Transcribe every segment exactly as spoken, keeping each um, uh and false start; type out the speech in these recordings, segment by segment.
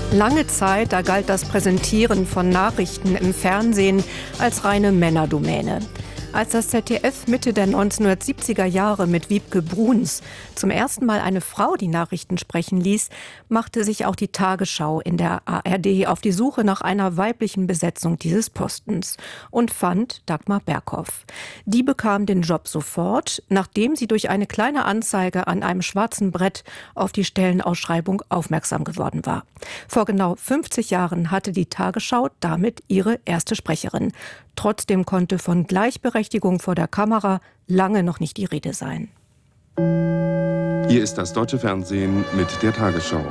Lange Zeit, da galt das Präsentieren von Nachrichten im Fernsehen als reine Männerdomäne. Als das Z D F Mitte der neunzehnhundertsiebziger Jahre mit Wiebke Bruns zum ersten Mal eine Frau die Nachrichten sprechen ließ, machte sich auch die Tagesschau in der A R D auf die Suche nach einer weiblichen Besetzung dieses Postens und fand Dagmar Berghoff. Die bekam den Job sofort, nachdem sie durch eine kleine Anzeige an einem schwarzen Brett auf die Stellenausschreibung aufmerksam geworden war. Vor genau fünfzig Jahren hatte die Tagesschau damit ihre erste Sprecherin. Trotzdem konnte von Gleichberechtigung vor der Kamera lange noch nicht die Rede sein. Hier ist das deutsche Fernsehen mit der Tagesschau.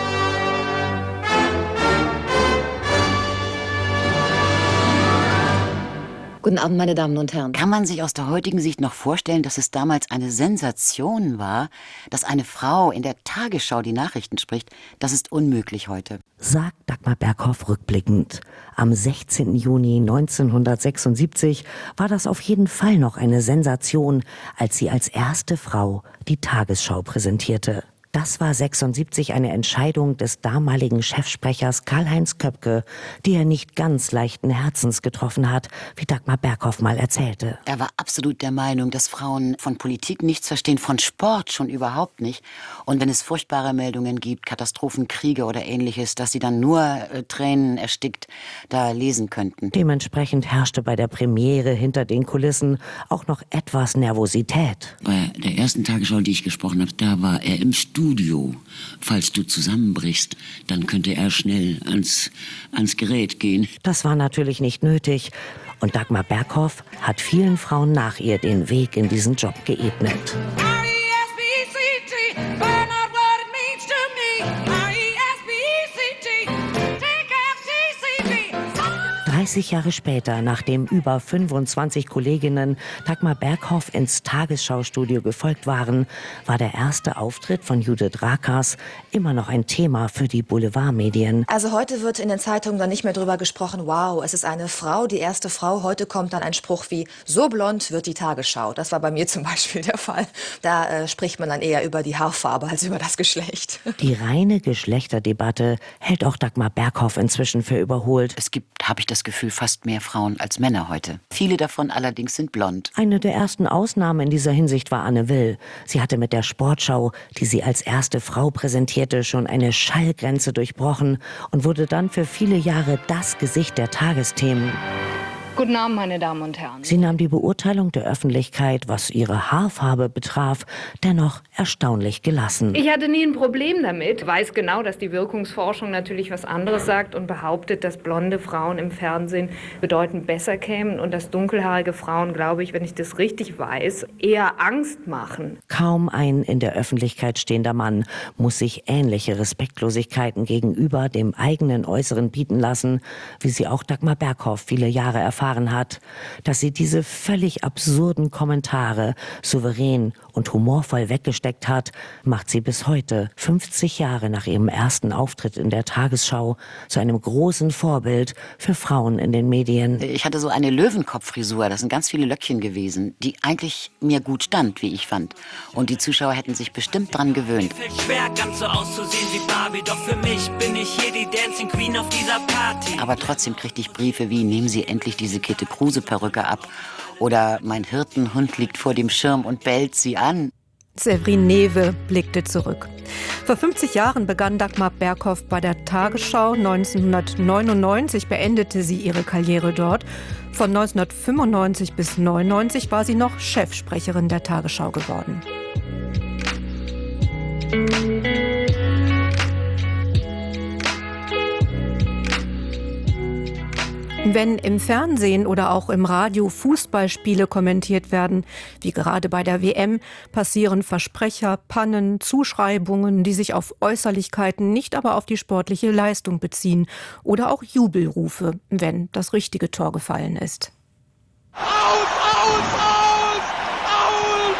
Guten Abend, meine Damen und Herren. Kann man sich aus der heutigen Sicht noch vorstellen, dass es damals eine Sensation war, dass eine Frau in der Tagesschau die Nachrichten spricht? Das ist unmöglich heute. Sagt Dagmar Berghoff rückblickend. Am sechzehnten Juni neunzehnhundertsechsundsiebzig war das auf jeden Fall noch eine Sensation, als sie als erste Frau die Tagesschau präsentierte. Das war sechsundsiebzig eine Entscheidung des damaligen Chefsprechers Karl-Heinz Köpke, die er nicht ganz leichten Herzens getroffen hat, wie Dagmar Berghoff mal erzählte. Er war absolut der Meinung, dass Frauen von Politik nichts verstehen, von Sport schon überhaupt nicht. Und wenn es furchtbare Meldungen gibt, Katastrophen, Kriege oder Ähnliches, dass sie dann nur äh, Tränen erstickt da lesen könnten. Dementsprechend herrschte bei der Premiere hinter den Kulissen auch noch etwas Nervosität. Bei der ersten Tagesschau, die ich gesprochen habe, da war er im Studio. Falls du zusammenbrichst, dann könnte er schnell ans, ans Gerät gehen. Das war natürlich nicht nötig. Und Dagmar Berghoff hat vielen Frauen nach ihr den Weg in diesen Job geebnet. dreißig Jahre später, nachdem über fünfundzwanzig Kolleginnen Dagmar Berghoff ins Tagesschau-Studio gefolgt waren, war der erste Auftritt von Judith Rakers immer noch ein Thema für die Boulevardmedien. Also heute wird in den Zeitungen dann nicht mehr drüber gesprochen, wow, es ist eine Frau, die erste Frau. Heute kommt dann ein Spruch wie, so blond wird die Tagesschau. Das war bei mir zum Beispiel der Fall. Da äh, spricht man dann eher über die Haarfarbe als über das Geschlecht. Die reine Geschlechterdebatte hält auch Dagmar Berghoff inzwischen für überholt. Es gibt, habe ich das Gefühl, fast mehr Frauen als Männer heute. Viele davon allerdings sind blond. Eine der ersten Ausnahmen in dieser Hinsicht war Anne Will. Sie hatte mit der Sportschau, die sie als erste Frau präsentierte, schon eine Schallgrenze durchbrochen und wurde dann für viele Jahre das Gesicht der Tagesthemen. Guten Abend, meine Damen und Herren. Sie nahm die Beurteilung der Öffentlichkeit, was ihre Haarfarbe betraf, dennoch erstaunlich gelassen. Ich hatte nie ein Problem damit. Weiß genau, dass die Wirkungsforschung natürlich was anderes sagt und behauptet, dass blonde Frauen im Fernsehen bedeutend besser kämen und dass dunkelhaarige Frauen, glaube ich, wenn ich das richtig weiß, eher Angst machen. Kaum ein in der Öffentlichkeit stehender Mann muss sich ähnliche Respektlosigkeiten gegenüber dem eigenen Äußeren bieten lassen, wie sie auch Dagmar Berghoff viele Jahre erfahren hat. Dass sie diese völlig absurden Kommentare souverän und humorvoll weggesteckt hat, macht sie bis heute, fünfzig Jahre nach ihrem ersten Auftritt in der Tagesschau, zu einem großen Vorbild für Frauen in den Medien. Ich hatte so eine Löwenkopffrisur, das sind ganz viele Löckchen gewesen, die eigentlich mir gut stand, wie ich fand. Und die Zuschauer hätten sich bestimmt dran gewöhnt. Schwer, ganz so auszusehen wie Barbie, doch für mich bin ich hier die Dancing Queen auf dieser Party. Aber trotzdem kriegte ich Briefe wie, nehmen Sie endlich diese Käthe-Kruse-Perücke ab. Oder mein Hirtenhund liegt vor dem Schirm und bellt sie an. Séverine Newe blickte zurück. Vor fünfzig Jahren begann Dagmar Berghoff bei der Tagesschau. neunzehnhundertneunundneunzig beendete sie ihre Karriere dort. Von neunzehnhundertfünfundneunzig bis neunundneunzig war sie noch Chefsprecherin der Tagesschau geworden. Wenn im Fernsehen oder auch im Radio Fußballspiele kommentiert werden, wie gerade bei der W M, passieren Versprecher, Pannen, Zuschreibungen, die sich auf Äußerlichkeiten, nicht aber auf die sportliche Leistung beziehen, oder auch Jubelrufe, wenn das richtige Tor gefallen ist. Aus, aus, aus, aus!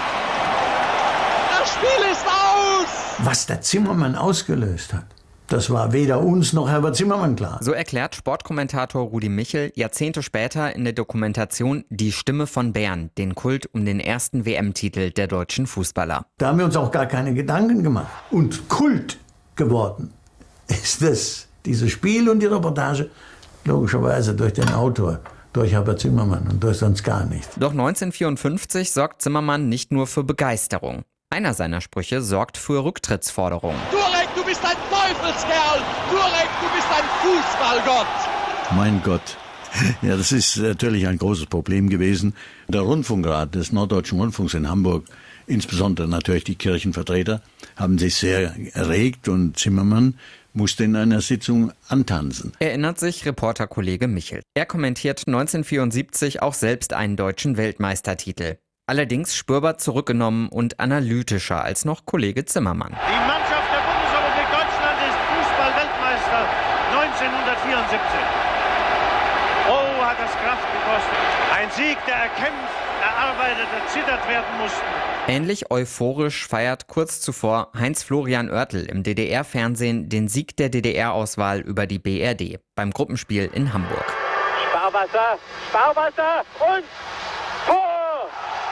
Das Spiel ist aus! Was der Zimmermann ausgelöst hat, das war weder uns noch Herbert Zimmermann klar. So erklärt Sportkommentator Rudi Michel Jahrzehnte später in der Dokumentation Die Stimme von Bern den Kult um den ersten W M-Titel der deutschen Fußballer. Da haben wir uns auch gar keine Gedanken gemacht. Und Kult geworden ist das, dieses Spiel und die Reportage logischerweise durch den Autor, durch Herbert Zimmermann und durch sonst gar nichts. Doch neunzehnhundertvierundfünfzig sorgt Zimmermann nicht nur für Begeisterung. Einer seiner Sprüche sorgt für Rücktrittsforderungen. Turek, du bist ein Teufelskerl! Turek, du bist ein Fußballgott! Mein Gott. Ja, das ist natürlich ein großes Problem gewesen. Der Rundfunkrat des Norddeutschen Rundfunks in Hamburg, insbesondere natürlich die Kirchenvertreter, haben sich sehr erregt und Zimmermann musste in einer Sitzung antanzen. Erinnert sich Reporterkollege Michel. Er kommentiert neunzehnhundertvierundsiebzig auch selbst einen deutschen Weltmeistertitel. Allerdings spürbar zurückgenommen und analytischer als noch Kollege Zimmermann. Die Mannschaft der Bundesrepublik Deutschland ist Fußball-Weltmeister neunzehnhundertvierundsiebzig. Oh, hat das Kraft gekostet. Ein Sieg, der erkämpft, erarbeitet, erzittert werden musste. Ähnlich euphorisch feiert kurz zuvor Heinz-Florian Oertel im D D R-Fernsehen den Sieg der D D R-Auswahl über die B R D beim Gruppenspiel in Hamburg. Sparwasser, Sparwasser und Tor!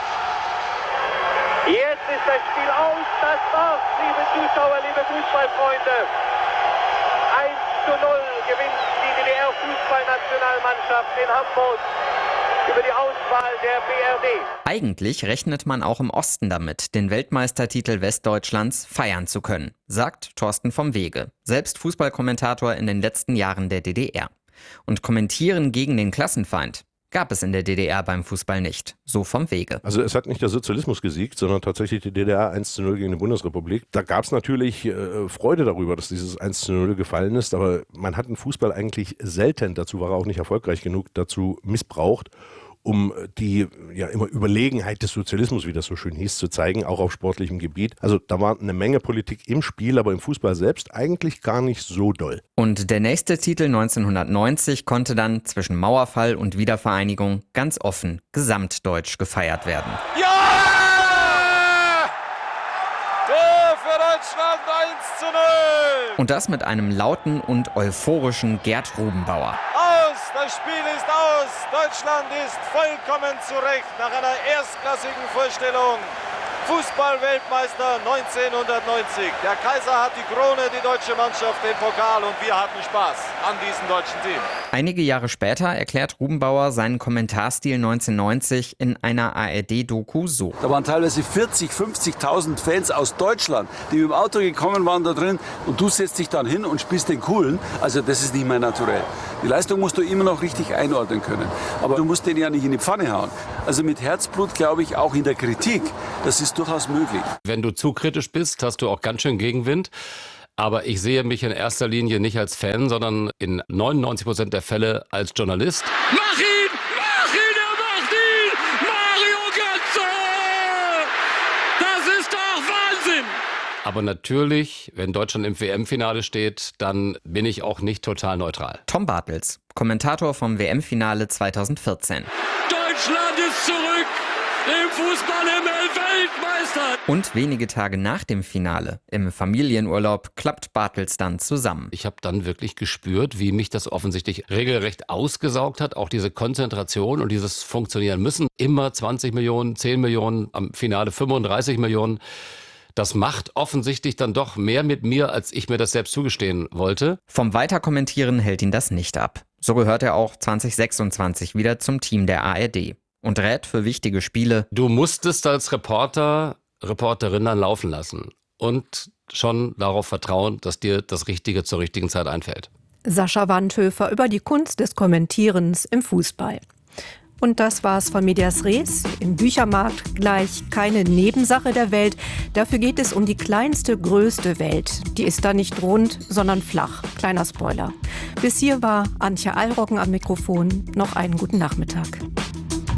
Jetzt ist das Spiel aus, das war's, liebe Zuschauer, liebe Fußballfreunde. eins zu null gewinnt die D D R-Fußballnationalmannschaft in Hamburg über die Auswahl der B R D. Eigentlich rechnet man auch im Osten damit, den Weltmeistertitel Westdeutschlands feiern zu können, sagt Thorsten vom Wege, selbst Fußballkommentator in den letzten Jahren der D D R. Und kommentieren gegen den Klassenfeind gab es in der D D R beim Fußball nicht, so vom Wege. Also es hat nicht der Sozialismus gesiegt, sondern tatsächlich die D D R eins zu null gegen die Bundesrepublik. Da gab es natürlich äh, Freude darüber, dass dieses eins zu null gefallen ist, aber man hat den Fußball eigentlich selten, dazu war er auch nicht erfolgreich genug, dazu missbraucht, um die ja immer Überlegenheit des Sozialismus, wie das so schön hieß, zu zeigen, auch auf sportlichem Gebiet. Also da war eine Menge Politik im Spiel, aber im Fußball selbst eigentlich gar nicht so doll. Und der nächste Titel neunzehnhundertneunzig konnte dann zwischen Mauerfall und Wiedervereinigung ganz offen gesamtdeutsch gefeiert werden. Ja! Tor für Deutschland eins zu null! Und das mit einem lauten und euphorischen Gerd Rubenbauer. Aus! Das Spiel ist aus! Deutschland ist vollkommen zurecht nach einer erstklassigen Vorstellung. Fußball-Weltmeister neunzehnhundertneunzig. Der Kaiser hat die Krone, die deutsche Mannschaft den Pokal und wir hatten Spaß an diesem deutschen Team. Einige Jahre später erklärt Rubenbauer seinen Kommentarstil neunzehnhundertneunzig in einer A R D-Doku so. Da waren teilweise vierzig, fünfzigtausend Fans aus Deutschland, die mit dem Auto gekommen waren da drin und du setzt dich dann hin und spielst den Coolen. Also das ist nicht mehr naturell. Die Leistung musst du immer noch richtig einordnen können. Aber du musst den ja nicht in die Pfanne hauen. Also mit Herzblut glaube ich auch in der Kritik, das ist durchaus möglich. Wenn du zu kritisch bist, hast du auch ganz schön Gegenwind. Aber ich sehe mich in erster Linie nicht als Fan, sondern in neunundneunzig Prozent der Fälle als Journalist. Mach ihn! Mach ihn! Er macht ihn! Mario Götze! Das ist doch Wahnsinn! Aber natürlich, wenn Deutschland im W M-Finale steht, dann bin ich auch nicht total neutral. Tom Bartels, Kommentator vom W M-Finale zweitausendvierzehn. Deutschland ist zurück! Im Fußballhimmel Weltmeister! Und wenige Tage nach dem Finale, im Familienurlaub, klappt Bartels dann zusammen. Ich habe dann wirklich gespürt, wie mich das offensichtlich regelrecht ausgesaugt hat. Auch diese Konzentration und dieses Funktionieren müssen. Immer zwanzig Millionen, zehn Millionen, am Finale fünfunddreißig Millionen. Das macht offensichtlich dann doch mehr mit mir, als ich mir das selbst zugestehen wollte. Vom Weiterkommentieren hält ihn das nicht ab. So gehört er auch zweitausendsechsundzwanzig wieder zum Team der A R D. Und rät für wichtige Spiele. Du musstest als Reporter, Reporterin dann laufen lassen und schon darauf vertrauen, dass dir das Richtige zur richtigen Zeit einfällt. Sascha Wandhöfer über die Kunst des Kommentierens im Fußball. Und das war's von Medias Res. Im Büchermarkt gleich keine Nebensache der Welt. Dafür geht es um die kleinste, größte Welt. Die ist da nicht rund, sondern flach. Kleiner Spoiler. Bis hier war Antje Allroggen am Mikrofon. Noch einen guten Nachmittag.